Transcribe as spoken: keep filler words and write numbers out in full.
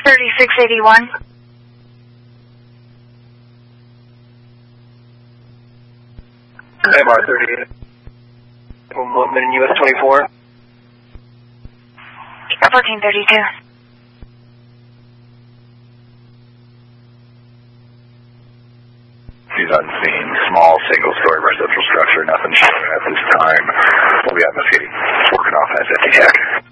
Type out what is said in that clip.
thirty-six eighty-one. M R thirty-eight. One minute U S twenty-four. fourteen thirty-two. He's unseen. Small single-story residential structure. Nothing showing at this time. We'll be out in the city. Working off as F T Tech.